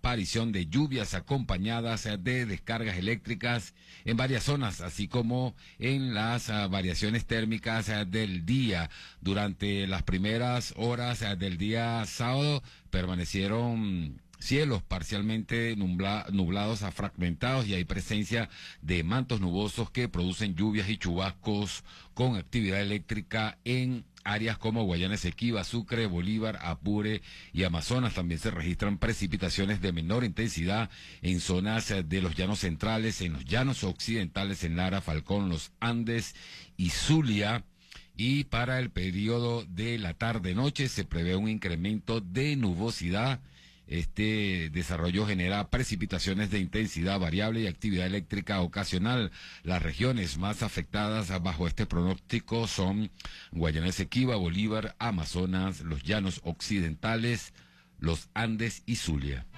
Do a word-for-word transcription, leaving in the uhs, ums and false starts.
aparición de lluvias acompañadas de descargas eléctricas en varias zonas, así como en las uh, variaciones térmicas uh, del día. Durante las primeras horas uh, del día sábado permanecieron cielos parcialmente nubla, nublados a fragmentados, y hay presencia de mantos nubosos que producen lluvias y chubascos con actividad eléctrica en áreas como Guayana Esequiba, Sucre, Bolívar, Apure y Amazonas. También se registran precipitaciones de menor intensidad en zonas de los llanos centrales, en los llanos occidentales, en Lara, Falcón, los Andes y Zulia. Y para el periodo de la tarde-noche se prevé un incremento de nubosidad. Este desarrollo genera precipitaciones de intensidad variable y actividad eléctrica ocasional. Las regiones más afectadas bajo este pronóstico son Guayana Esequiba, Bolívar, Amazonas, los llanos occidentales, los Andes y Zulia.